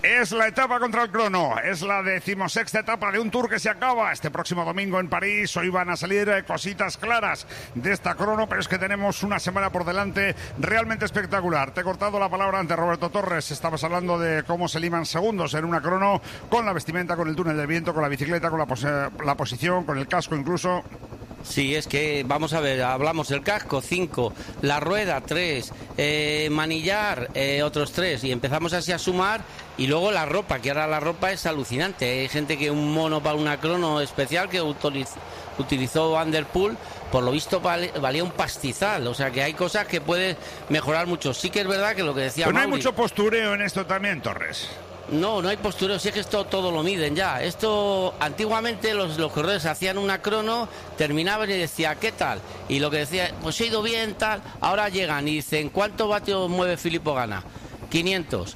Es la etapa contra el crono, es la 16ª etapa de un Tour que se acaba este próximo domingo en París. Hoy van a salir cositas claras de esta crono, pero es que tenemos una semana por delante realmente espectacular. Te he cortado la palabra ante Roberto Torres, estabas hablando de cómo se liman segundos en una crono, con la vestimenta, con el túnel del viento, con la bicicleta, con la posición, con el casco incluso. Sí, es que, vamos a ver, hablamos del casco, 5, la rueda, 3, manillar, otros 3, y empezamos así a sumar, y luego la ropa, que ahora la ropa es alucinante. Hay gente que un mono para una crono especial que utilizó Van der Poel, por lo visto valía un pastizal, o sea que hay cosas que puede mejorar mucho. Sí que es verdad que lo que decía Pero no Mauri, hay mucho postureo en esto también, Torres. No hay postureo, si es que esto todo lo miden ya. Esto, antiguamente los corredores hacían una crono, terminaban y decía, ¿qué tal? Y lo que decía, pues he ido bien, tal. Ahora llegan y dicen, ¿cuántos vatios mueve Filippo Ganna? 500.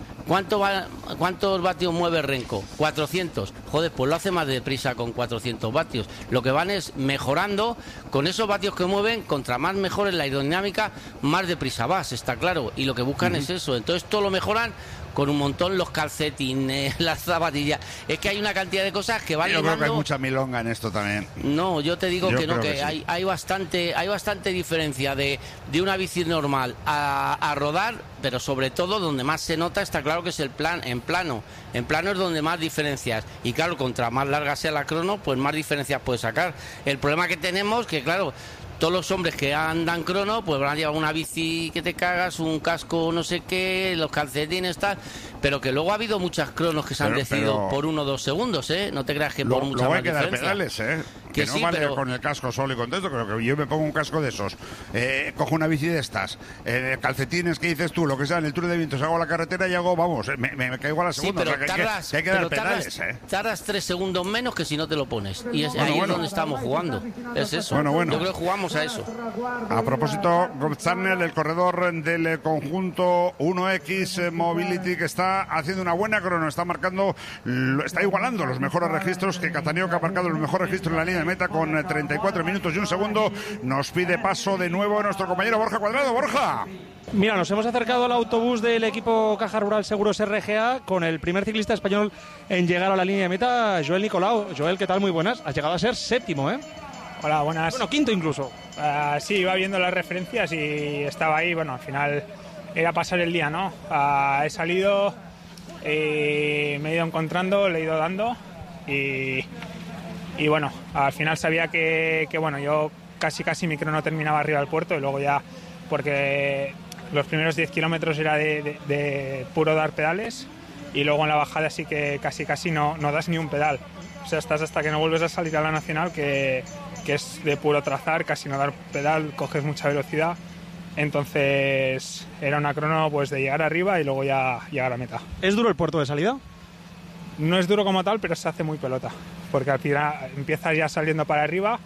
¿Cuántos vatios mueve Renko? 400. Joder, pues lo hace más deprisa con 400 vatios. Lo que van es mejorando con esos vatios que mueven, contra más mejor en la aerodinámica, más deprisa vas, está claro. Y lo que buscan es eso. Entonces todo lo mejoran con un montón, los calcetines, las zapatillas. Es que hay una cantidad de cosas que van limando. Yo creo que hay mucha milonga en esto también. No, yo te digo que no, que sí. hay bastante diferencia de una bici normal a rodar, pero sobre todo donde más se nota está claro que es en plano. En plano es donde más diferencias. Y claro, contra más larga sea la crono, pues más diferencias puedes sacar. El problema que tenemos, que claro, todos los hombres que andan crono pues van a llevar una bici que te cagas, un casco no sé qué, los calcetines tal, pero que luego ha habido muchas cronos que se han decidido por 1 o 2 segundos, no te creas que por mucha más diferencia. Luego hay que dar pedales, que no sí, vale pero con el casco solo y contento, creo que yo me pongo un casco de esos, cojo una bici de estas, calcetines que dices tú, lo que sea, en el Tour de Vientos hago la carretera y hago, vamos, me caigo a la segunda, sí, pero o sea, que hay que dar pedales, tardas 3 segundos menos que si no te lo pones, y ahí es donde estamos jugando, es eso. Bueno. Yo creo que jugamos a eso. A propósito, Gobzarnel, el corredor del conjunto 1X Mobility, que está haciendo una buena crono, está igualando los mejores registros que Cataneo, que ha marcado el mejor registro en la línea de meta con 34 minutos y 1 segundo. Nos pide paso de nuevo nuestro compañero Borja Cuadrado. Borja. Mira, nos hemos acercado al autobús del equipo Caja Rural Seguros RGA con el primer ciclista español en llegar a la línea de meta, Joel Nicolau. Joel, ¿qué tal? Muy buenas. Has llegado a ser 7º, ¿eh? Hola, buenas. Bueno, 5º incluso. Sí, iba viendo las referencias y estaba ahí. Bueno, al final era pasar el día, ¿no? He salido, me he ido encontrando, le he ido dando y bueno, al final sabía que bueno, yo casi mi crono terminaba arriba del puerto y luego ya, porque los primeros 10 kilómetros era de puro dar pedales y luego en la bajada sí que casi no das ni un pedal. O sea, estás hasta que no vuelves a salir a la nacional que es de puro trazar, casi no dar pedal, coges mucha velocidad. Entonces era una crono pues de llegar arriba y luego ya llegar a meta. ¿Es duro el puerto de salida? No es duro como tal, pero se hace muy pelota, porque al final empiezas ya saliendo para arriba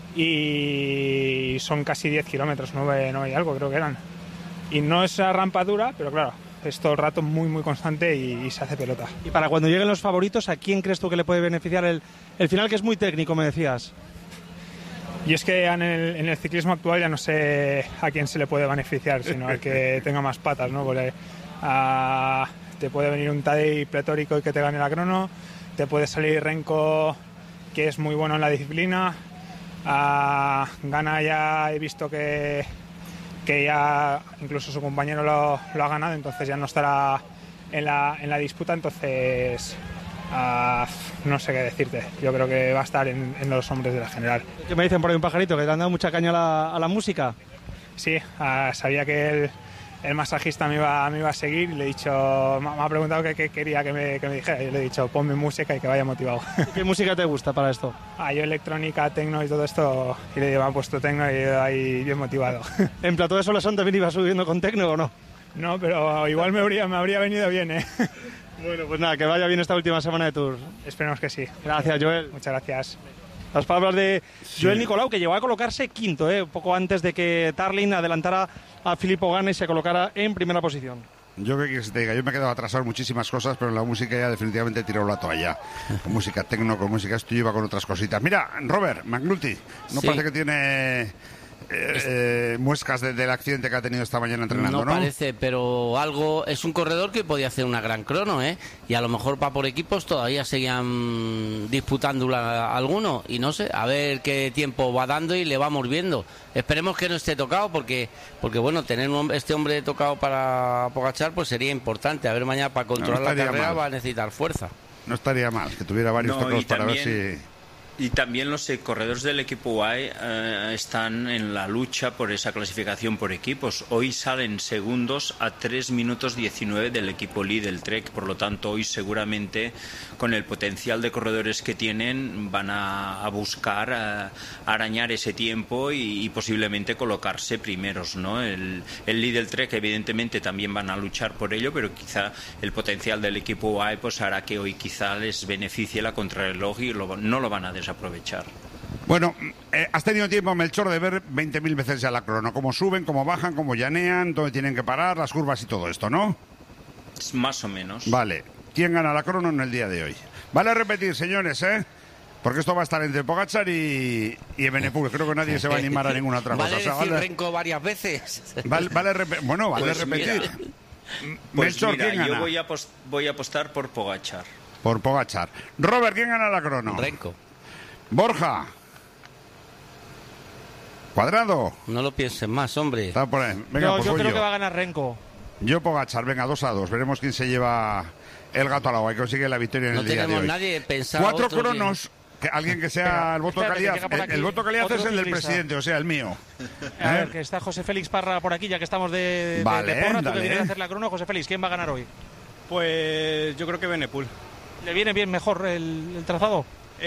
y son casi 10 kilómetros, 9 y algo creo que eran. Y no es rampa dura, pero claro, es todo el rato muy constante y se hace pelota. Y para cuando lleguen los favoritos, ¿a quién crees tú que le puede beneficiar el final, que es muy técnico, me decías? Y es que en el ciclismo actual ya no sé a quién se le puede beneficiar, sino al que tenga más patas, ¿no? Porque te puede venir un Tadej pletórico y que te gane la crono, te puede salir Renko, que es muy bueno en la disciplina. Ganna ya he visto que ya incluso su compañero lo ha ganado, entonces ya no estará en la disputa, entonces no sé qué decirte. Yo creo que va a estar en los hombres de la general. ¿Qué me dicen por ahí un pajarito? ¿Que te han dado mucha caña a la música? Sí, sabía que el masajista me iba a seguir y le he dicho, me ha preguntado qué quería que me dijera y le he dicho, ponme música y que vaya motivado. ¿Qué música te gusta para esto? Yo electrónica, tecno y todo esto, y le digo, me ha puesto tecno y ahí bien motivado. ¿En Plató de Solesón también ibas subiendo con tecno o no? No, pero igual me habría venido bien, ¿eh? Bueno, pues nada, que vaya bien esta última semana de Tour. Esperemos que sí. Gracias, Joel. Muchas gracias. Las palabras de Joel Nicolau, que llegó a colocarse 5º, un poco antes de que Tarlin adelantara a Filippo Ganna y se colocara en primera posición. Yo que te diga, yo me he quedado atrasado en muchísimas cosas, pero en la música ya definitivamente he tirado la toalla. Con música tecno, con música esto, yo iba con otras cositas. Mira, Robert McNulty, no parece que tiene muescas del accidente que ha tenido esta mañana entrenando, ¿no? No parece, pero algo... Es un corredor que podía hacer una gran crono, ¿eh? Y a lo mejor por equipos todavía seguían disputándola alguno. Y no sé, a ver qué tiempo va dando y le vamos viendo. Esperemos que no esté tocado porque bueno, tener este hombre tocado para Pogačar pues sería importante. A ver, mañana para controlar la carrera va a necesitar fuerza. No estaría mal que tuviera varios tocados para ver si... Y también los corredores del equipo UAE están en la lucha por esa clasificación por equipos. Hoy salen segundos a 3 minutos 19 del equipo Lee del Trek. Por lo tanto, hoy seguramente con el potencial de corredores que tienen van a buscar arañar ese tiempo y posiblemente colocarse primeros, ¿no? El Lee del Trek evidentemente también van a luchar por ello, pero quizá el potencial del equipo UAE pues hará que hoy quizá les beneficie la contrarreloj y no lo van a desaprovechar. Bueno, has tenido tiempo, Melchor, de ver 20.000 veces ya la crono. Cómo suben, cómo bajan, cómo llanean, dónde tienen que parar, las curvas y todo esto, ¿no? Más o menos. Vale. ¿Quién gana la crono en el día de hoy? Vale repetir, señores, ¿eh? Porque esto va a estar entre Pogačar y Evenepoel. Creo que nadie se va a animar a ninguna otra cosa. Vale, decir Renko varias veces. Vale repetir. Pues Melchor, mira, ¿quién gana? yo voy a apostar por Pogačar. Por Pogačar. Robert, ¿quién gana la crono? Renko. Borja. Cuadrado. No lo pienses más, hombre. Está por ahí. Venga, pues yo voy creo que va a ganar Renko. Yo Pogačar, venga, 2-2. Veremos quién se lleva el gato al agua y consigue la victoria en el día de hoy. No tenemos nadie pensado. 4 cronos. Alguien que sea el voto de calidad. El voto de calidad es el del presidente, o sea, el mío. A ver, que está José Félix Parra por aquí, ya que estamos de porra. Tú que quieres hacer la crono, José Félix, ¿quién va a ganar hoy? Pues yo creo que Evenepoel. ¿Le viene bien mejor el trazado?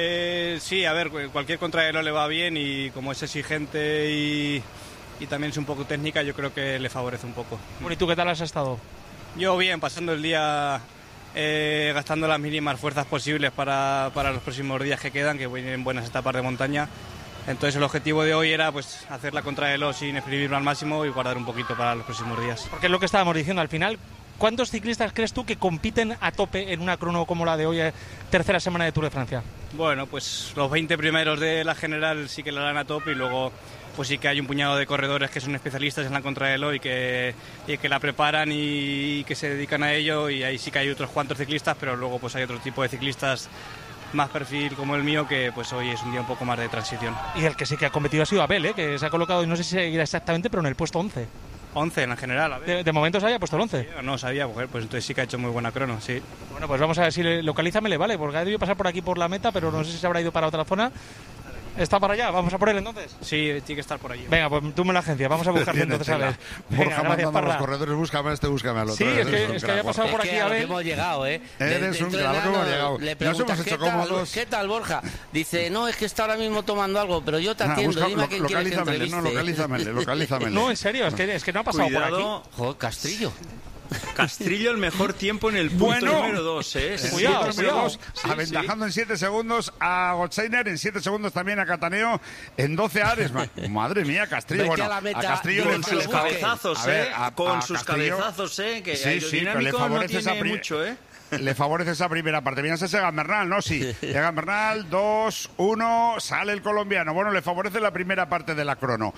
Sí, a ver, cualquier contrarreloj le va bien y como es exigente y también es un poco técnica, yo creo que le favorece un poco. Bueno, ¿y tú qué tal has estado? Yo bien, pasando el día gastando las mínimas fuerzas posibles para los próximos días que quedan, que vienen buenas etapas de montaña. Entonces el objetivo de hoy era pues hacer la contrarreloj sin exprimirlo al máximo y guardar un poquito para los próximos días. Porque es lo que estábamos diciendo al final. ¿Cuántos ciclistas crees tú que compiten a tope en una crono como la de hoy, tercera semana de Tour de Francia? Bueno, pues los 20 primeros de la general sí que la dan a tope y luego pues sí que hay un puñado de corredores que son especialistas en la contrarreloj y que la preparan y que se dedican a ello, y ahí sí que hay otros cuantos ciclistas, pero luego pues hay otro tipo de ciclistas más perfil como el mío, que pues hoy es un día un poco más de transición. Y el que sí que ha competido ha sido Abel, que se ha colocado, no sé si seguirá exactamente, pero en el puesto 11. 11 en la general, a ver. De momento se había puesto el 11. Sí, no sabía, mujer, pues entonces sí que ha hecho muy buena crono, sí. Bueno, pues vamos a ver si localízame le vale, porque ha debido pasar por aquí por la meta, pero no sé si se habrá ido para otra zona. ¿Está para allá? ¿Vamos a por él entonces? Sí, tiene que estar por allí. Venga, pues tú me la agencia, vamos a buscarte entonces a ver. Borja mandando a los corredores, búscame a este, búscame al otro. Sí, es que haya pasado por aquí a ver. Hemos llegado, ¿eh? Eres un claro que hemos llegado. Nos hemos hecho cómodos. ¿Qué tal, Borja? Dice, no, es que está ahora mismo tomando algo, pero yo te atiendo, dime a quién quieres que entreviste. Localízamele. No, en serio, es que no ha pasado por aquí. Joder, Castrillo. Castrillo el mejor tiempo en el punto número 2, ¿eh? Cuidado. Aventajando en 7 segundos a Gottsheiner, en 7 segundos también a Cataneo, en 12 Ares. Madre mía, Castrillo. Bueno, a Castrillo con sus cabezazos, con sus cabezazos, que aerodinámico no tiene mucho, Le favorece esa primera parte. Mira, ese Egan Bernal, ¿no? Sí. Egan Bernal, 2-1, sale el colombiano. Bueno, le favorece la primera parte de la crono.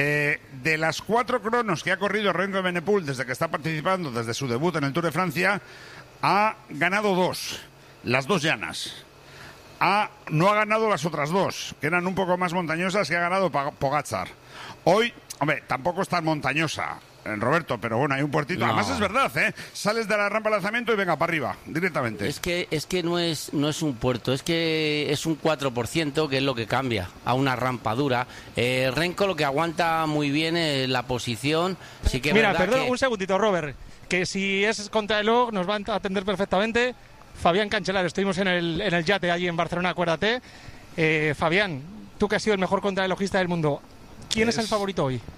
De las 4 cronos que ha corrido Renko Evenepoel desde que está participando, desde su debut en el Tour de Francia, ha ganado 2, las 2 llanas. No ha ganado las otras 2, que eran un poco más montañosas, que ha ganado Pogačar. Hoy, hombre, tampoco es tan montañosa, Roberto, pero bueno, hay un puertito. No. Además es verdad, sales de la rampa de lanzamiento y venga para arriba, directamente. Es que no es un puerto, es que es un 4%, que es lo que cambia a una rampa dura. Renko lo que aguanta muy bien es la posición. Sí que mira, perdón, un segundito, Robert, que si es contrarreloj nos van a atender perfectamente. Fabián Cancelado, estuvimos en el yate allí en Barcelona, acuérdate. Fabián, tú que has sido el mejor contrarrelojista del mundo, ¿quién es el favorito hoy?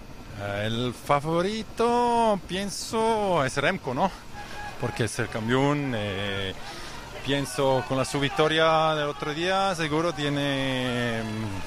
El favorito, pienso, es Remco, ¿no? Porque es el campeón. Pienso con su victoria del otro día, seguro tiene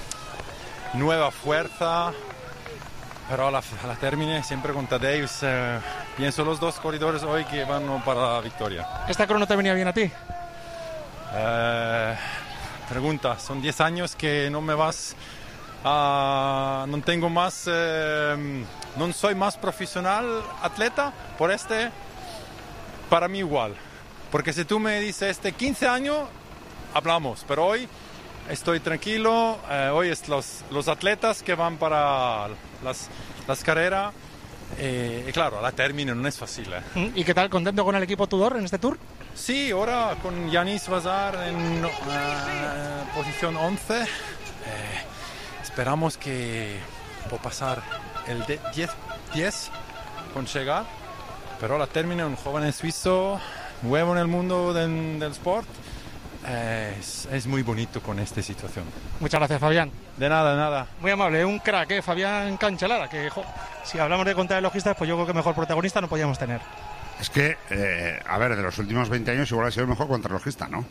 nueva fuerza. Pero a la termine siempre con Tadej. Pienso los 2 corredores hoy que van para la victoria. ¿Esta crono te venía bien a ti? Pregunta, son 10 años que no me vas no tengo más, no soy más profesional atleta por para mí igual. Porque si tú me dices 15 años, hablamos, pero hoy estoy tranquilo, hoy es los atletas que van para las carreras, y claro, la término no es fácil. ¿Y qué tal? ¿Contento con el equipo Tudor en este Tour? Sí, ahora con Yanis Vazar en posición 11, esperamos que pueda pasar el 10 con llegar, pero la término un joven suizo, nuevo en el mundo del sport. Es muy bonito con esta situación. Muchas gracias, Fabián. De nada. Muy amable, un crack, Fabián Cancellara, que si hablamos de contrarrelojistas, pues yo creo que mejor protagonista no podíamos tener. Es que, a ver, de los últimos 20 años igual ha sido el mejor contrarrelojista, ¿no?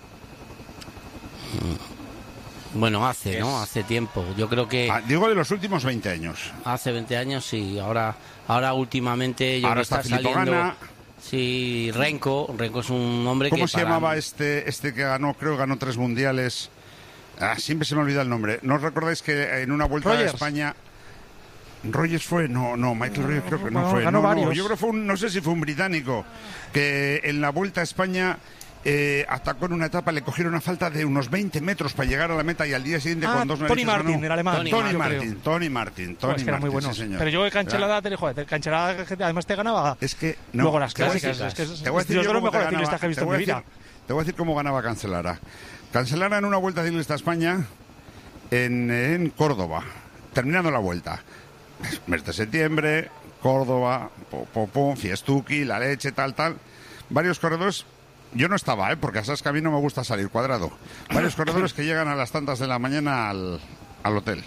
Bueno, hace tiempo. Yo creo que... digo de los últimos 20 años. Hace 20 años, sí. Ahora últimamente... Ahora está Filippo Ganna. Sí, Renko es un hombre ¿Cómo se llamaba este que ganó? Creo que ganó 3 mundiales. Siempre se me olvida el nombre. ¿No os recordáis que en una vuelta a España... Rogers fue? No, Michael Rogers creo que no fue. Ganó varios. Yo creo que no sé si fue un británico, que en la vuelta a España atacó en una etapa, le cogieron una falta de unos 20 metros para llegar a la meta y al día siguiente con 2 Tony Martin, el alemán. Tony Martin, era muy bueno. Sí, señor. Pero yo de Cancellara, Cancellara además te ganaba. Es que luego las clásicas. Te voy a decir yo los mejores ciclistas que he visto en mi vida. Te voy a decir cómo ganaba Cancellara. Cancellara en una vuelta ciclista a España en Córdoba, terminando la vuelta. Mes de septiembre, Córdoba, Fiestuki, La Leche, tal. Varios corredores, yo no estaba, porque sabes que a mí no me gusta salir cuadrado. Varios corredores que llegan a las tantas de la mañana al hotel.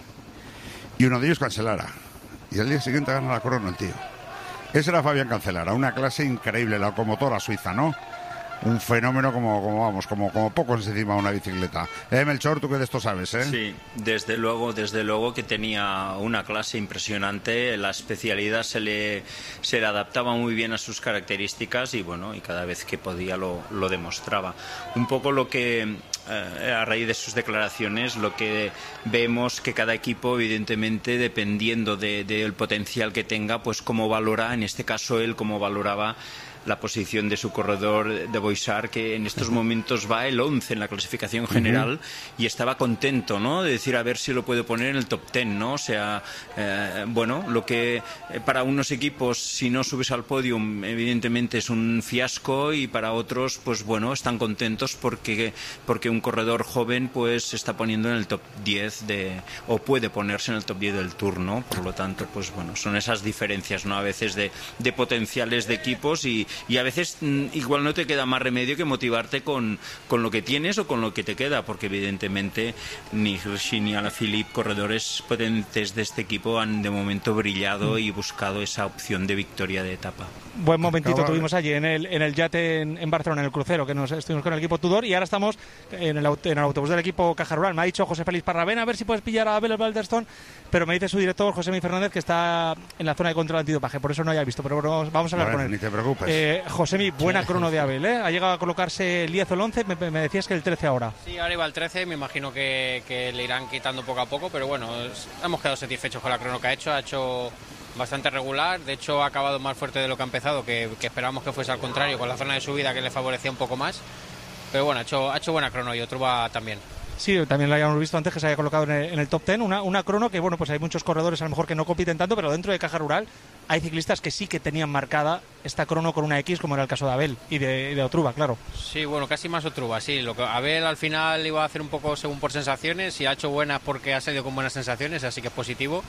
Y uno de ellos Cancellara. Y al día siguiente gana la crono el tío. Ese era Fabián Cancellara, una clase increíble, la locomotora suiza, ¿no? Un fenómeno como pocos encima de una bicicleta. Melchor, tú que de esto sabes, ¿eh? Sí, desde luego que tenía una clase impresionante. La especialidad se le adaptaba muy bien a sus características y cada vez que podía lo demostraba. Un poco lo que a raíz de sus declaraciones, lo que vemos que cada equipo, evidentemente, dependiendo del potencial que tenga, pues cómo valora, en este caso él, cómo valoraba la posición de su corredor de Boixar, que en estos momentos va el 11 en la clasificación general, y estaba contento, ¿no?, de decir a ver si lo puede poner en el top 10, ¿no? O sea, lo que para unos equipos, si no subes al podium, evidentemente es un fiasco, y para otros, pues están contentos porque un corredor joven pues se está poniendo en el top 10 o puede ponerse en el top 10 del Tour, ¿no? Por lo tanto, pues son esas diferencias, ¿no?, a veces de potenciales de equipos, y a veces igual no te queda más remedio que motivarte con lo que tienes o con lo que te queda, porque evidentemente ni Hirschi ni Alaphilippe, corredores potentes de este equipo, han de momento brillado y buscado esa opción de victoria de etapa. Buen momentito tuvimos allí en el yate en Barcelona, en el crucero, que estuvimos con el equipo Tudor, y ahora estamos en el autobús del equipo Caja Rural. Me ha dicho José Félix Parra, ven a ver si puedes pillar a Abel Balderstone, pero me dice su director, José Mi Fernández, que está en la zona de control antidopaje, por eso no haya visto, pero vamos a hablar con él. Ni te preocupes. Josemi, buena crono de Abel, ¿eh? Ha llegado a colocarse el 10 o el 11, me decías que el 13 ahora. Sí, ahora iba el 13, me imagino que le irán quitando poco a poco, pero hemos quedado satisfechos con la crono que ha hecho bastante regular, de hecho ha acabado más fuerte de lo que ha empezado, que esperábamos que fuese al contrario, con la zona de subida que le favorecía un poco más, pero ha hecho buena crono, y Otruba también. Sí, también lo habíamos visto antes, que se había colocado en el top 10, una crono que, pues hay muchos corredores a lo mejor que no compiten tanto, pero dentro de Caja Rural hay ciclistas que sí que tenían marcada esta crono con una X, como era el caso de Abel y de Otruba, claro. Sí, casi más Otruba, sí. Lo que Abel al final iba a hacer un poco según por sensaciones, y ha hecho buenas porque ha salido con buenas sensaciones, así que es positivo.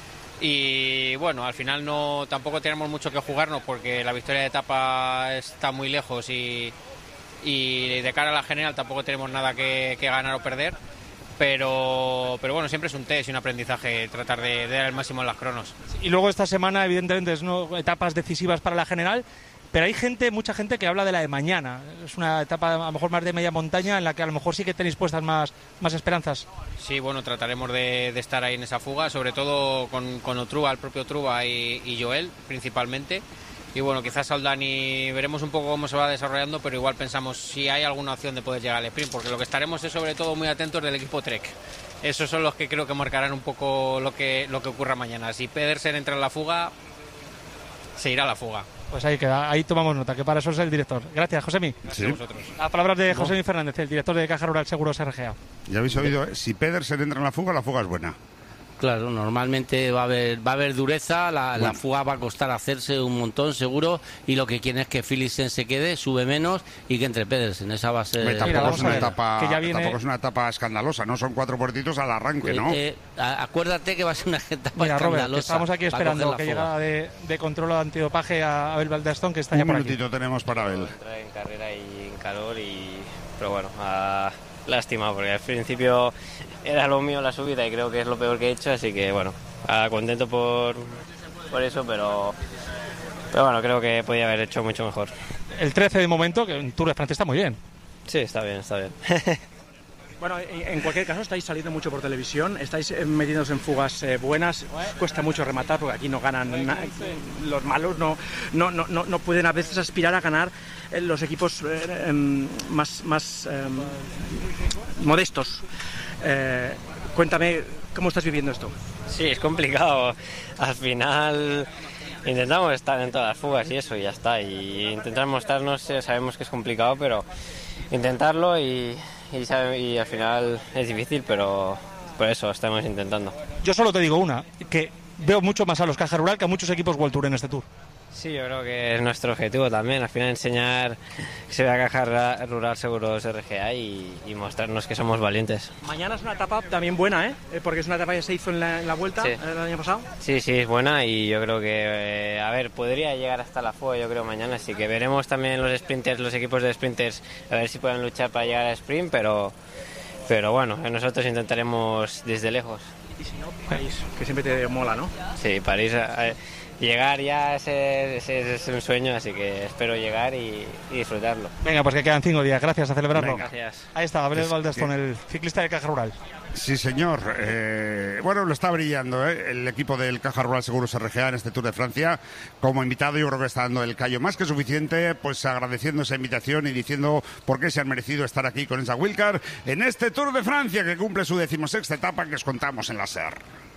Y al final tampoco tenemos mucho que jugarnos, porque la victoria de etapa está muy lejos, y de cara a la general tampoco tenemos nada que ganar o perder, pero siempre es un test y un aprendizaje tratar de dar el máximo en las cronos. Y luego esta semana evidentemente es etapas decisivas para la general, pero hay mucha gente que habla de la de mañana. Es una etapa a lo mejor más de media montaña, en la que a lo mejor sí que tenéis puestas más esperanzas. Sí, trataremos de estar ahí en esa fuga, sobre todo con Otruba, el propio Otruba y Joel principalmente. Y quizás Aldani veremos un poco cómo se va desarrollando, pero igual pensamos si hay alguna opción de poder llegar al sprint, porque lo que estaremos es sobre todo muy atentos del equipo Trek, esos son los que creo que marcarán un poco lo que ocurra mañana. Si Pedersen entra en la fuga, se irá a la fuga. Pues ahí queda, ahí tomamos nota, que para eso es el director. Gracias, Josemi. Gracias a vosotros. A palabras de Josemi Fernández, el director de Caja Rural Seguros RGA. Ya habéis oído, si Pedersen entra en la fuga es buena. Claro, normalmente va a haber dureza, la fuga va a costar hacerse un montón seguro, y lo que quieren es que Philipsen se quede, sube menos y que entre Pedersen. Esa va a ser... Tampoco es una etapa escandalosa, no son 4 puertitos al arranque, ¿no? Acuérdate que va a ser una etapa escandalosa. Robert, estamos aquí esperando que llegada de control antidopaje a Abel Valdestón, que está ya por aquí. Un minutito tenemos para Abel. Entrar en carrera y en calor, pero bueno, lástima, porque al principio era lo mío la subida y creo que es lo peor que he hecho, así que bueno, contento por eso, pero bueno, creo que podía haber hecho mucho mejor. El 13 de momento, que en Tour de Francia está muy bien. Sí, está bien. Bueno, en cualquier caso estáis saliendo mucho por televisión, estáis metidos en fugas buenas, cuesta mucho rematar porque aquí no ganan los malos, no pueden a veces aspirar a ganar los equipos más modestos. Cuéntame, ¿cómo estás viviendo esto? Sí, es complicado. Al final intentamos estar en todas las fugas y eso, y ya está. Y intentar mostrarnos, sabemos que es complicado, pero intentarlo y al final es difícil, pero por eso estamos intentando. Yo solo te digo una, que veo mucho más a los Caja Rural que a muchos equipos World Tour en este Tour. Sí, yo creo que es nuestro objetivo también, al final enseñar que se ve a Caja Rural Seguros RGA y mostrarnos que somos valientes. Mañana es una etapa también buena, porque es una etapa que se hizo en la Vuelta, sí, el año pasado. Sí, es buena, y yo creo que, podría llegar hasta la fuga, yo creo, mañana, así que veremos también los sprinters, los equipos de sprinters, a ver si pueden luchar para llegar al sprint, pero bueno, nosotros intentaremos desde lejos. Y si no, París, que siempre te mola, ¿no? Sí, París... Llegar ya es un sueño, así que espero llegar y disfrutarlo. Venga, pues que quedan 5 días, gracias, a celebrarlo. Venga, gracias. Ahí está, Abel Valdestón, el ciclista de Caja Rural. Sí, señor. Bueno, lo está brillando el equipo del Caja Rural Seguros RGA en este Tour de Francia. Como invitado, yo creo que está dando el callo más que suficiente, pues agradeciendo esa invitación y diciendo por qué se han merecido estar aquí con esa Wildcard en este Tour de Francia que cumple su 16ª etapa que os contamos en la SER.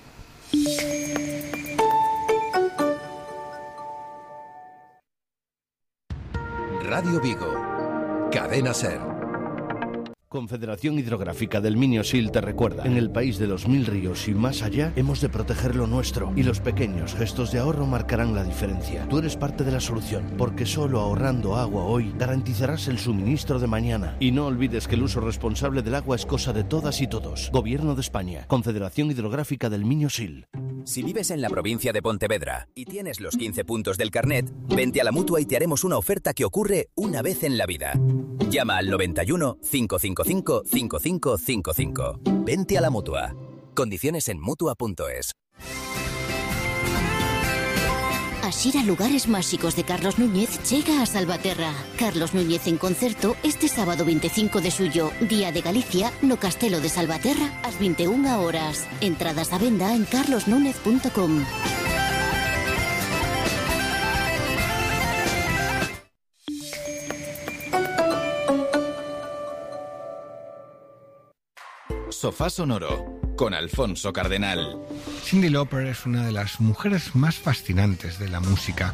Radio Vigo, Cadena SER. Confederación Hidrográfica del Minio-Sil te recuerda: en el país de los 1000 ríos y más allá, hemos de proteger lo nuestro, y los pequeños gestos de ahorro marcarán la diferencia. Tú eres parte de la solución, porque solo ahorrando agua hoy garantizarás el suministro de mañana. Y no olvides que el uso responsable del agua es cosa de todas y todos. Gobierno de España, Confederación Hidrográfica del Minio-Sil. Si vives en la provincia de Pontevedra y tienes los 15 puntos del carnet, vente a la Mutua y te haremos una oferta que ocurre una vez en la vida. Llama al 91 555 5555. Vente a la Mutua. Condiciones en Mutua.es. Asir a lugares máxicos de Carlos Núñez llega a Salvaterra. Carlos Núñez en concerto este sábado 25 de suyo, Día de Galicia, no Castelo de Salvaterra, ás 21 horas. Entradas a venda en carlosnúñez.com. Sofá Sonoro con Alfonso Cardenal. Cyndi Lauper es una de las mujeres más fascinantes de la música.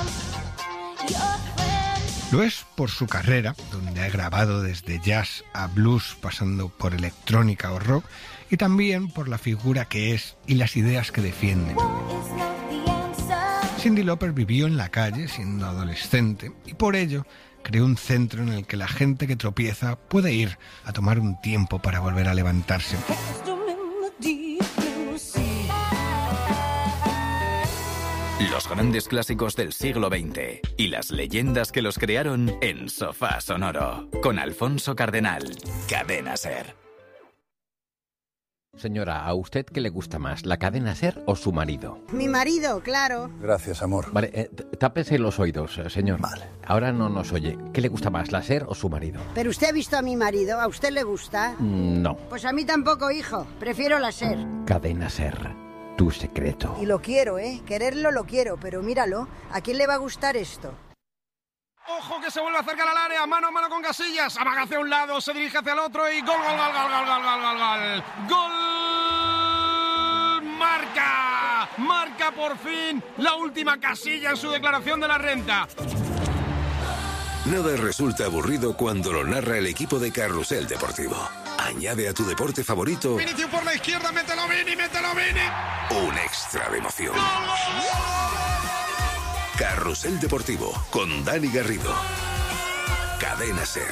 Lo es por su carrera, donde ha grabado desde jazz a blues, pasando por electrónica o rock, y también por la figura que es y las ideas que defiende. Cyndi Lauper vivió en la calle siendo adolescente y por ello creó un centro en el que la gente que tropieza puede ir a tomar un tiempo para volver a levantarse. Los grandes clásicos del siglo XX y las leyendas que los crearon en Sofá Sonoro con Alfonso Cardenal. Cadena SER. Señora, ¿a usted qué le gusta más, la cadena SER o su marido? Mi marido, claro. Gracias, amor. Vale, tápese los oídos, señor. Vale. Ahora no nos oye. ¿Qué le gusta más, la SER o su marido? ¿Pero usted ha visto a mi marido? ¿A usted le gusta? No. Pues a mí tampoco, hijo. Prefiero la SER. Cadena SER, tu secreto. Y lo quiero, ¿eh? Quererlo lo quiero, pero míralo. ¿A quién le va a gustar esto? Ojo que se vuelve a acercar al área, mano a mano con Casillas, amaga hacia un lado, se dirige hacia el otro y gol. Marca por fin la última Casilla en su declaración de la renta. Nada resulta aburrido cuando lo narra el equipo de Carrusel Deportivo. Añade a tu deporte favorito Vinicius por la izquierda, mételo Vini. un extra de emoción. Carrusel Deportivo con Dani Garrido. Cadena SER.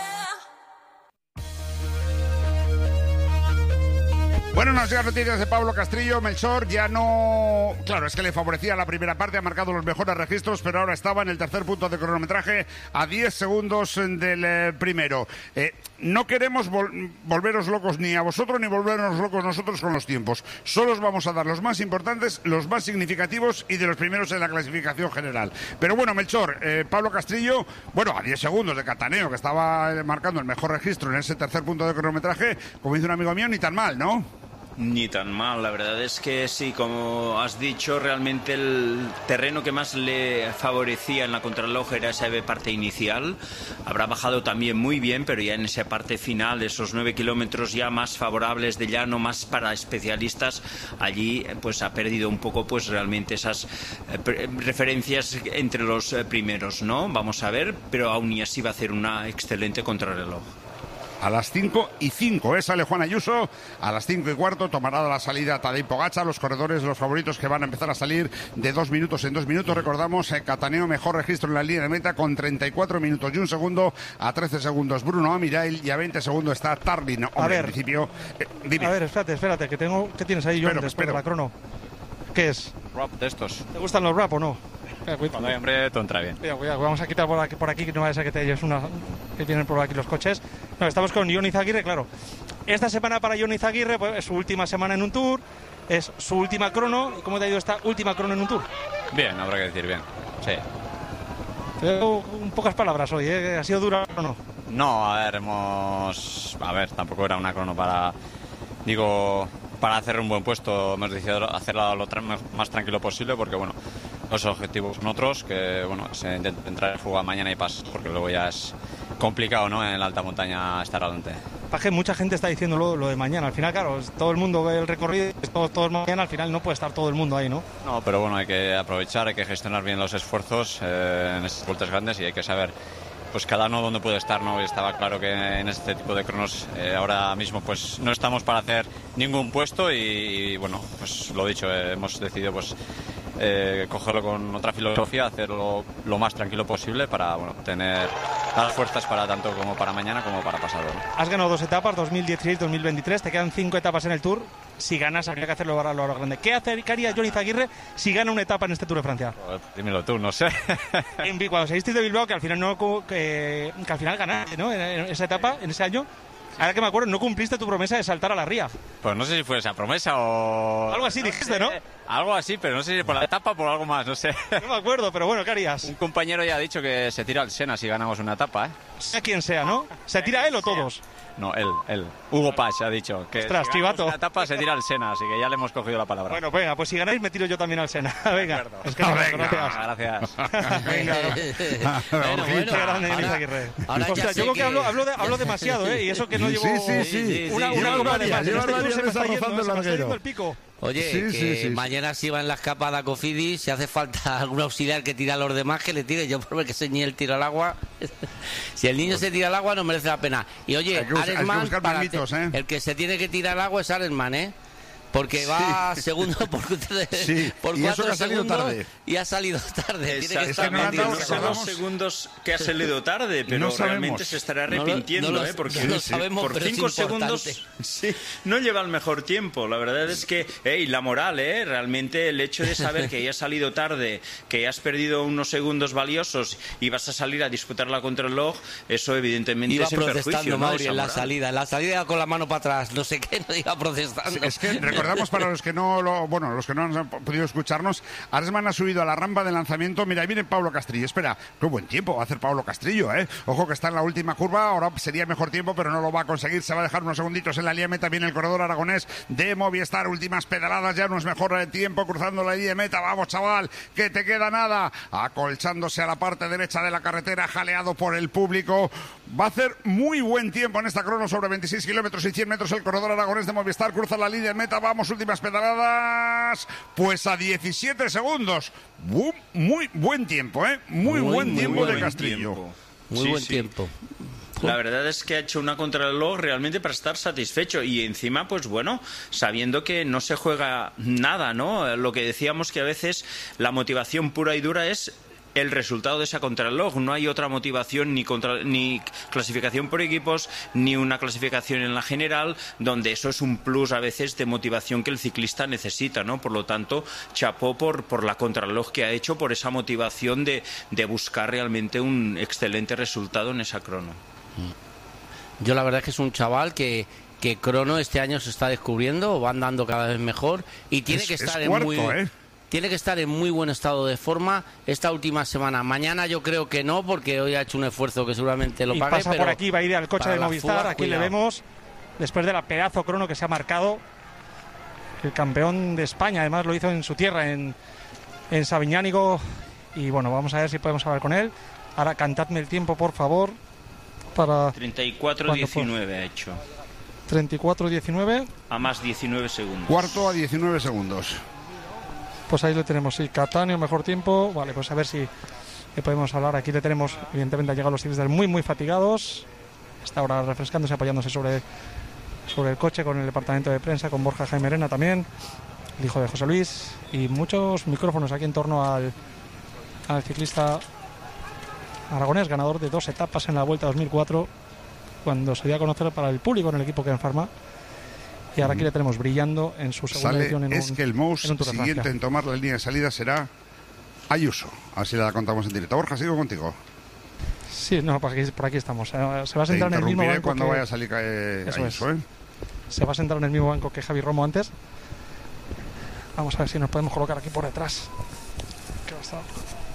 Bueno, nos llegan noticias de Pablo Castrillo. Melchor ya no... Claro, es que le favorecía la primera parte, ha marcado los mejores registros, pero ahora estaba en el tercer punto de cronometraje a 10 segundos del primero. No queremos volveros locos ni a vosotros ni volvernos locos nosotros con los tiempos. Solo os vamos a dar los más importantes, los más significativos y de los primeros en la clasificación general. Pero bueno, Melchor, Pablo Castrillo, bueno, a 10 segundos de Cataneo, que estaba marcando el mejor registro en ese tercer punto de cronometraje, como dice un amigo mío, ni tan mal, ¿no? Ni tan mal, la verdad es que sí, como has dicho, realmente el terreno que más le favorecía en la contrarreloj era esa parte inicial. Habrá bajado también muy bien, pero ya en esa parte final, esos 9 kilómetros ya más favorables de llano, más para especialistas, allí pues ha perdido un poco pues realmente esas referencias entre los primeros, ¿no? Vamos a ver, pero aún y así va a hacer una excelente contrarreloj. A las 5:05, sale Juan Ayuso. A las 5:15 tomará la salida Tadej Pogačar. Los corredores, los favoritos que van a empezar a salir de 2 minutos en 2 minutos. Recordamos, Cataneo, mejor registro en la línea de meta con 34 minutos y 1 segundo. A 13 segundos Bruno Amirail y a 20 segundos está Tardin. Hombre, a ver, en principio... dime. A ver, espérate, que tengo... ¿Qué tienes ahí, John, después de la crono? ¿Qué es? Rap de estos. ¿Te gustan los rap o no? Cuando hay hambre, todo entra bien. Cuidado, vamos a quitar por aquí, que no vaya a ser que te lleves una... que tienen por aquí los coches. No, estamos con Jon Izagirre, claro. Esta semana para Jon Izagirre pues, es su última semana en un Tour, es su última crono. ¿Cómo te ha ido esta última crono en un Tour? Bien, habrá que decir bien, sí. Pocas palabras hoy, ¿eh? ¿Ha sido dura o no? No, a ver, tampoco era una crono para hacer un buen puesto. Hemos decidido hacerla lo más tranquilo posible porque, bueno, los objetivos son otros, que, bueno, se intenta entrar en fuga mañana y pasar, porque luego ya es complicado, ¿no?, en la alta montaña estar adelante. Paje, mucha gente está diciendo lo de mañana. Al final, claro, todo el mundo ve el recorrido, todos mañana, al final no puede estar todo el mundo ahí, ¿no? No, pero bueno, hay que aprovechar, hay que gestionar bien los esfuerzos en estas vueltas grandes y hay que saber pues cada uno dónde puede estar, ¿no? Y estaba claro que en este tipo de cronos ahora mismo pues no estamos para hacer ningún puesto y bueno, pues lo dicho, hemos decidido pues cogerlo con otra filosofía, hacerlo lo más tranquilo posible para, bueno, tener las fuerzas para tanto como para mañana como para pasado, ¿no? Has ganado 2 etapas, 2016-2023, te quedan 5 etapas en el Tour. Si ganas, habría que hacerlo a lo grande. ¿Qué haría Jon Izagirre si gana una etapa en este Tour de Francia? Pues, dímelo tú, no sé. Cuando saliste de Bilbao, que al final que al final ganaste, ¿no? En esa etapa, en ese año. Ahora que me acuerdo, no cumpliste tu promesa de saltar a la ría. Pues no sé si fue esa promesa o... Algo así dijiste, ¿no? Algo así, pero no sé si por la etapa o por algo más, no sé. No me acuerdo, pero bueno, ¿qué harías? Un compañero ya ha dicho que se tira al Sena si ganamos una etapa, ¿eh? Sea quien sea, ¿no? ¿Se tira él o todos? No, él. Hugo Pach ha dicho que ostras, si chivato, una etapa se tira al Sena, así que ya le hemos cogido la palabra. Bueno, venga, pues si ganáis me tiro yo también al Sena. Venga, es que gracias. Venga. Bueno, grande, Izagirre. Hostia, yo creo que hablo demasiado, ¿eh? Y eso que no llevo una copa de más. Lleva varias veces rozando el larguero. Oye, mañana si va en la escapada a Cofidis, si hace falta algún auxiliar que tire a los demás, que le tire. Yo por ver que soy ni el tiro al agua. Si el niño se tira al agua no merece la pena. Y oye, Arensman, el que se tiene que tirar al agua es Arensman, ¿eh? Porque va segundo por 4 segundos y ha salido tarde. Es que no han dado 2 segundos que ha salido tarde, pero no realmente se estará arrepintiendo, porque por 5 segundos no lleva el mejor tiempo. La verdad es que, la moral, realmente el hecho de saber que ya has salido tarde, que has perdido unos segundos valiosos y vas a salir a disputar la contrarreloj, eso evidentemente iba es en perjuicio, Mauri, en la salida con la mano para atrás, no sé qué, no iba protestando. Es que recordamos para los que no los que no han podido escucharnos, Aresman ha subido a la rampa de lanzamiento. Mira, ahí viene Pablo Castrillo. Espera, qué buen tiempo va a hacer Pablo Castrillo, ¿eh? Ojo que está en la última curva, ahora sería mejor tiempo, pero no lo va a conseguir. Se va a dejar unos segunditos en la línea de meta. Viene el corredor aragonés de Movistar. Últimas pedaladas, ya no es mejor el tiempo cruzando la línea de meta. Vamos, chaval, que te queda nada. Acolchándose a la parte derecha de la carretera, jaleado por el público. Va a hacer muy buen tiempo en esta crono sobre 26 kilómetros y 100 metros. El corredor aragonés de Movistar cruza la línea de meta. Vamos, últimas pedaladas. Pues a 17 segundos. Muy buen tiempo, ¿eh? Muy buen tiempo de Castrillo. Muy buen tiempo. La verdad es que ha hecho una contrarreloj realmente para estar satisfecho y encima, pues bueno, sabiendo que no se juega nada, ¿no? Lo que decíamos que a veces la motivación pura y dura es el resultado de esa contrarreloj. No hay otra motivación ni clasificación por equipos, ni una clasificación en la general, donde eso es un plus a veces de motivación que el ciclista necesita, ¿no? Por lo tanto, chapó por la contrarreloj que ha hecho, por esa motivación de buscar realmente un excelente resultado en esa crono. Yo la verdad es que es un chaval que crono este año se está descubriendo, va andando cada vez mejor y tiene que estar tiene que estar en muy buen estado de forma esta última semana. Mañana yo creo que no, porque hoy ha hecho un esfuerzo que seguramente lo pague. Pasa por aquí, va a ir al coche de Movistar, fuga, aquí le vemos, después de la pedazo crono que se ha marcado. El campeón de España, además lo hizo en su tierra, en Sabiñánigo. Y bueno, vamos a ver si podemos hablar con él. Ahora cantadme el tiempo, por favor. Para 34-19 ha hecho. 34-19. A más 19 segundos. Cuarto a 19 segundos. Pues ahí lo tenemos, sí, Catáneo, mejor tiempo. Vale, pues a ver si le podemos hablar. Aquí le tenemos, evidentemente, han llegado los ciclistas muy fatigados. Está ahora refrescándose, apoyándose sobre el coche con el departamento de prensa, con Borja Jaime Arena también, el hijo de José Luis, y muchos micrófonos aquí en torno al ciclista aragonés, ganador de 2 etapas en la Vuelta 2004, cuando se dio a conocer para el público en el equipo que enferma. Y ahora aquí le tenemos brillando en su segunda edición en es que el Mous Tour de siguiente Francia. en tomar la línea de salida será Ayuso. Así la contamos en directo. Borja, sigo contigo. Sí, no, por aquí estamos. Se va a sentar en el mismo banco cuando que... vaya a salir Ayuso, ¿eh? Se va a sentar en el mismo banco que Javi Romo antes. Vamos a ver si nos podemos colocar aquí por detrás. ¿Qué va a estar?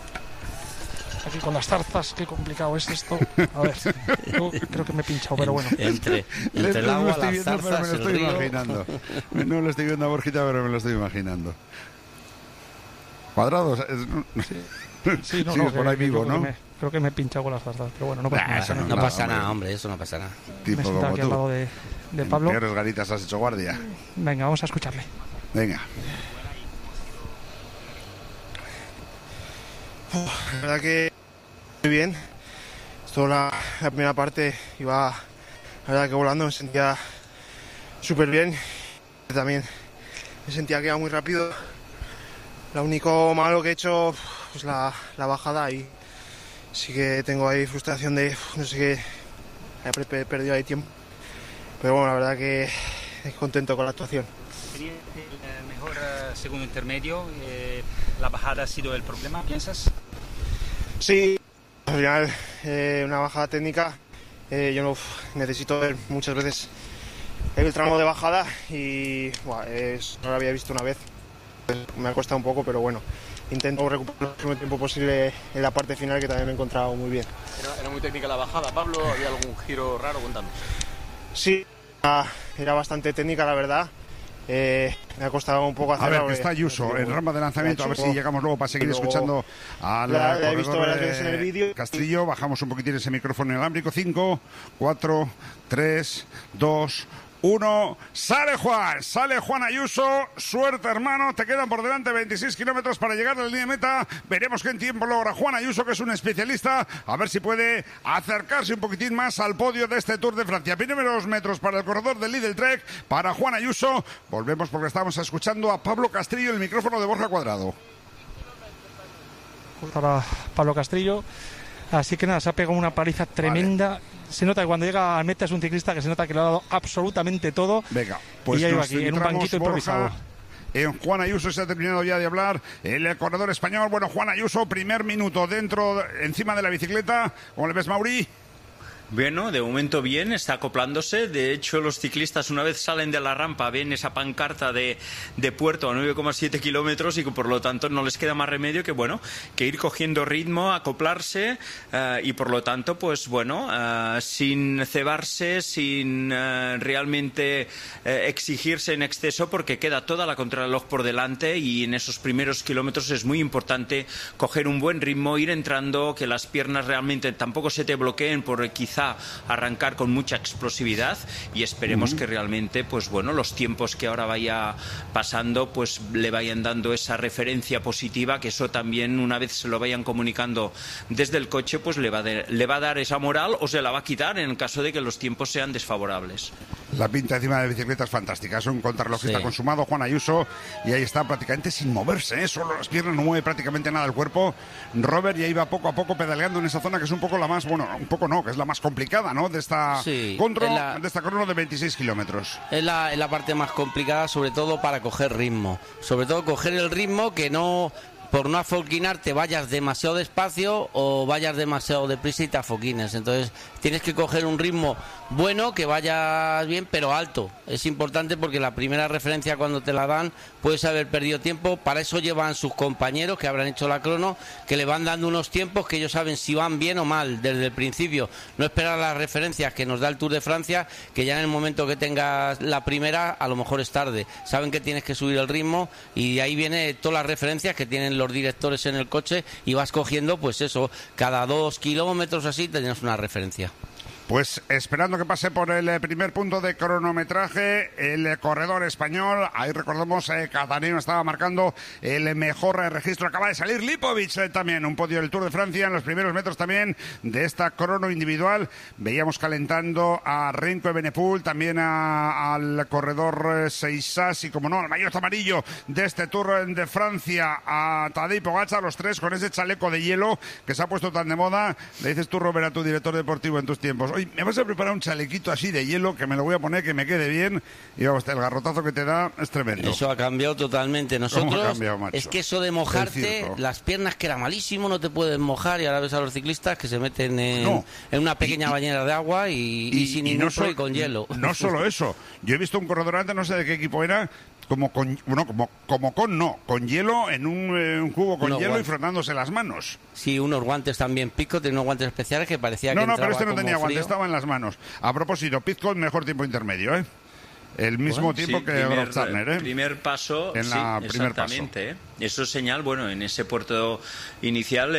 Aquí con las zarzas, qué complicado es esto. A ver, yo creo que me he pinchado, pero bueno. Entre el agua, las zarzas, me lo estoy imaginando. No lo estoy viendo a Borjita, pero me lo estoy imaginando. ¿Cuadrados? Sí, no, sigues por ahí vivo, ¿no? Creo que me he pinchado con las zarzas, pero bueno, no pasa nada. Eso no pasa nada, hombre, eso no pasa nada. Tipo me he como aquí tú. al lado de Pablo. ¿Qué garitas has hecho guardia? Venga, vamos a escucharle. Venga. La verdad que muy bien. Toda la primera parte iba, la verdad que volando, me sentía súper bien. También me sentía que iba muy rápido. Lo único malo que he hecho, pues la bajada, y sí que tengo ahí frustración de, no sé qué, he perdido ahí tiempo. Pero bueno, la verdad que contento con la actuación. Sería el mejor segundo intermedio. ¿La bajada ha sido el problema, piensas? Sí, al final una bajada técnica. Yo no necesito ver muchas veces el tramo de bajada y no lo había visto una vez. Me ha costado un poco, pero bueno, intento recuperar el máximo tiempo posible en la parte final, que también me he encontrado muy bien. Era muy técnica la bajada, Pablo. ¿Había algún giro raro? Cuéntanos. Sí, era bastante técnica, la verdad. Me ha costado un poco hacerla. A ver, que está Ayuso en rampa de lanzamiento, a ver si llegamos luego para seguir escuchando a la he visto varias veces en el vídeo. Castrillo. Bajamos un poquitín ese micrófono inalámbrico. 5, 4, 3, 2, 1. Sale Juan Ayuso. Suerte, hermano, te quedan por delante 26 kilómetros para llegar a la línea de meta. Veremos qué tiempo logra Juan Ayuso, que es un especialista, a ver si puede acercarse un poquitín más al podio de este Tour de Francia. Primeros metros para el corredor del Lidl Trek, para Juan Ayuso. Volvemos porque estamos escuchando a Pablo Castrillo, el micrófono de Borja Cuadrado. Para Pablo Castrillo. Así que nada, se ha pegado una paliza tremenda. Vale. Se nota que cuando llega al meta es un ciclista que se nota que le ha dado absolutamente todo. Venga, pues y ya iba aquí, en un banquito improvisado. En Juan Ayuso se ha terminado ya de hablar el corredor español. Bueno, Juan Ayuso, primer minuto encima de la bicicleta. ¿Cómo le ves, Mauri? Bueno, de momento bien, está acoplándose. De hecho, los ciclistas una vez salen de la rampa ven esa pancarta de puerto a 9,7 kilómetros y que por lo tanto no les queda más remedio que, bueno, que ir cogiendo ritmo, acoplarse y por lo tanto, pues bueno, sin cebarse, sin realmente exigirse en exceso porque queda toda la contrarreloj por delante y en esos primeros kilómetros es muy importante coger un buen ritmo, ir entrando, que las piernas realmente tampoco se te bloqueen por quizá arrancar con mucha explosividad y esperemos que realmente, pues bueno, los tiempos que ahora vaya pasando, pues le vayan dando esa referencia positiva, que eso también una vez se lo vayan comunicando desde el coche, pues le va a dar esa moral o se la va a quitar en el caso de que los tiempos sean desfavorables. La pinta encima de la bicicleta es fantástica, es un contrarrelojista consumado, Juan Ayuso, y ahí está prácticamente sin moverse, ¿eh? Solo las piernas, no mueve prácticamente nada el cuerpo. Robert ya iba poco a poco pedaleando en esa zona que es un poco la más, bueno, un poco no, que es la más complicada, ¿no? De esta de esta crono de 26 kilómetros. Es la parte más complicada, sobre todo para coger ritmo. Sobre todo coger el ritmo, que no, por no afoquinarte, vayas demasiado despacio o vayas demasiado deprisa y te afoquines. Entonces tienes que coger un ritmo bueno, que vayas bien, pero alto. Es importante porque la primera referencia cuando te la dan puedes haber perdido tiempo. Para eso llevan sus compañeros que habrán hecho la crono, que le van dando unos tiempos que ellos saben si van bien o mal desde el principio. No esperar las referencias que nos da el Tour de Francia, que ya en el momento que tengas la primera a lo mejor es tarde. Saben que tienes que subir el ritmo y de ahí viene todas las referencias que tienen los directores en el coche y vas cogiendo, pues eso, cada 2 kilómetros así tienes una referencia. Pues esperando que pase por el primer punto de cronometraje el corredor español. Ahí recordamos, Cataneo estaba marcando el mejor registro. Acaba de salir Lipovic también, un podio del Tour de Francia en los primeros metros también de esta crono individual. Veíamos calentando a Renko Evenepoel, también al corredor Seissas y, como no, al maillot amarillo de este Tour de Francia, a Tadej Pogačar, los tres con ese chaleco de hielo que se ha puesto tan de moda. Le dices tú, Robert, a tu director deportivo en tus tiempos: oye, me vas a preparar un chalequito así de hielo que me lo voy a poner, que me quede bien. Y vamos, el garrotazo que te da es tremendo. Eso ha cambiado totalmente. Nosotros, es que eso de mojarte, las piernas, que era malísimo, no te puedes mojar, y ahora ves a los ciclistas que se meten en una pequeña bañera de agua y sin ningún y con hielo. No solo eso, yo he visto un corredor antes, no sé de qué equipo era, con hielo en un cubo con hielo y frotándose las manos. Sí, unos guantes también, Pitcock tenía unos guantes especiales que parecía que entraba. No, pero este no tenía guantes, frío. Estaba en las manos. A propósito, Pitcock, mejor tiempo intermedio, ¿eh? El mismo tiempo que Grof Zarner, ¿eh? Primer paso, en la primer exactamente, paso. Eso es señal, bueno, en ese puerto inicial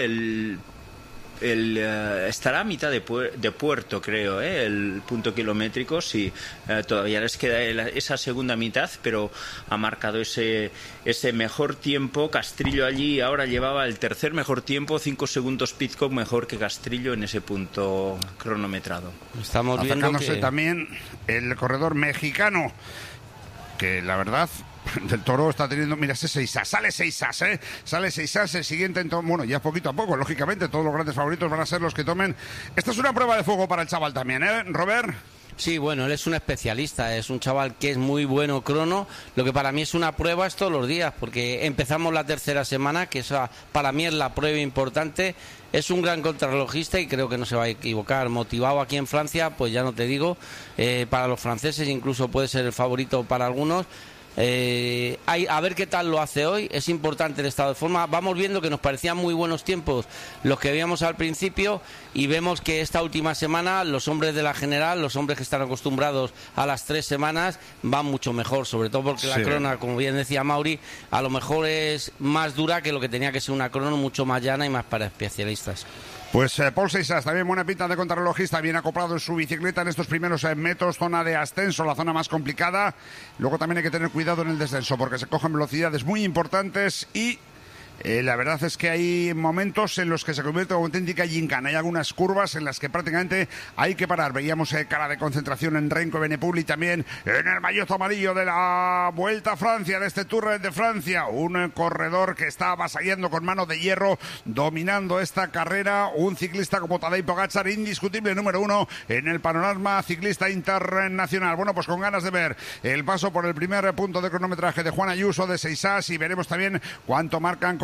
estará a mitad de puerto, creo, el punto kilométrico. Sí, todavía les queda esa segunda mitad, pero ha marcado ese mejor tiempo. Castrillo allí ahora llevaba el tercer mejor tiempo, 5 segundos Pitcock mejor que Castrillo en ese punto cronometrado. Estamos viendo que también el corredor mexicano, que la verdad, del Toro está teniendo, mira, ese Seissas, sale Seissas, el siguiente, bueno, ya poquito a poco, lógicamente, todos los grandes favoritos van a ser los que tomen. Esta es una prueba de fuego para el chaval también, Robert. Sí, bueno, él es un especialista, es un chaval que es muy bueno crono. Lo que para mí es una prueba es todos los días, porque empezamos la tercera semana, que esa para mí es la prueba importante. Es un gran contrarrelojista y creo que no se va a equivocar. Motivado aquí en Francia, pues ya no te digo, para los franceses incluso puede ser el favorito para algunos. A ver qué tal lo hace hoy. Es importante el estado de forma. Vamos viendo que nos parecían muy buenos tiempos los que veíamos al principio, y vemos que esta última semana los hombres de la general, los hombres que están acostumbrados a las 3 semanas, van mucho mejor, sobre todo porque la crona, como bien decía Mauri, a lo mejor es más dura que lo que tenía que ser una crona, mucho más llana y más para especialistas. Pues Pol Seissas, también buena pinta de contrarrelojista, bien acoplado en su bicicleta en estos primeros metros, zona de ascenso, la zona más complicada. Luego también hay que tener cuidado en el descenso porque se cogen velocidades muy importantes y la verdad es que hay momentos en los que se convierte en auténtica gincana. Hay algunas curvas en las que prácticamente hay que parar. Veíamos cara de concentración en Renko Evenepoel y también en el maillot amarillo de la Vuelta a Francia, de este Tour de Francia. Un corredor que está avasallando con mano de hierro, dominando esta carrera. Un ciclista como Tadej Pogačar, indiscutible número 1 en el panorama ciclista internacional. Bueno, pues con ganas de ver el paso por el primer punto de cronometraje de Juan Ayuso, de Seissas, y veremos también cuánto marcan con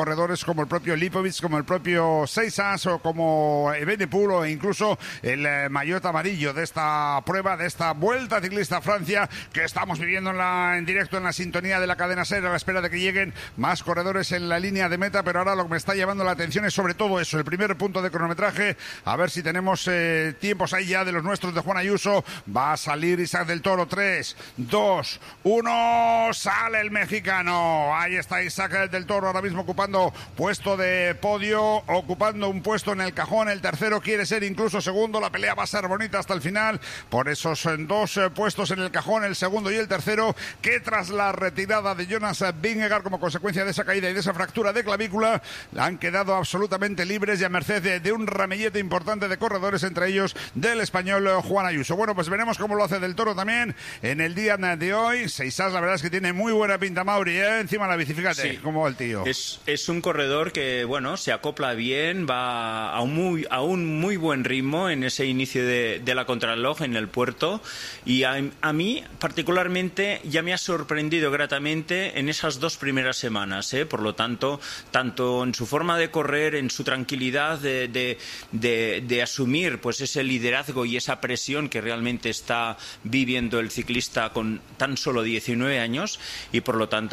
corredores como el propio Lipovic, como el propio Seisas o como Evenepoel o incluso el maillot amarillo de esta prueba, de esta Vuelta Ciclista a Francia que estamos viviendo en directo en la sintonía de la cadena SER, a la espera de que lleguen más corredores en la línea de meta. Pero ahora lo que me está llamando la atención es sobre todo eso, el primer punto de cronometraje, a ver si tenemos tiempos ahí ya de los nuestros de Juan Ayuso. Va a salir Isaac del Toro, 3, 2, 1, sale el mexicano. Ahí está Isaac del Toro ahora mismo ocupando puesto de podio, ocupando un puesto en el cajón. El tercero quiere ser incluso segundo. La pelea va a ser bonita hasta el final por esos dos puestos en el cajón, el segundo y el tercero, que tras la retirada de Jonas Vingegaard como consecuencia de esa caída y de esa fractura de clavícula, han quedado absolutamente libres y a merced de un ramillete importante de corredores, entre ellos del español Juan Ayuso. Bueno, pues veremos cómo lo hace del Toro también en el día de hoy. Seisas, la verdad es que tiene muy buena pinta, Mauri, encima de la bici, fíjate sí, cómo va el tío. Es un corredor que, bueno, se acopla bien, va a un muy buen ritmo en ese inicio de la contrarreloj en el puerto, y a mí particularmente ya me ha sorprendido gratamente en esas 2 primeras semanas, por lo tanto, tanto en su forma de correr, en su tranquilidad de asumir pues ese liderazgo y esa presión que realmente está viviendo el ciclista con tan solo 19 años, y por lo tanto